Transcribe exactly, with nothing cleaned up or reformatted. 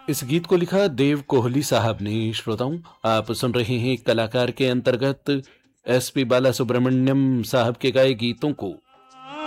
इस गीत को लिखा देव कोहली साहब ने। श्रोताओं, आप सुन रहे हैं कलाकार के अंतर्गत एस पी बाला सुब्रमण्यम साहब के गाए गीतों को।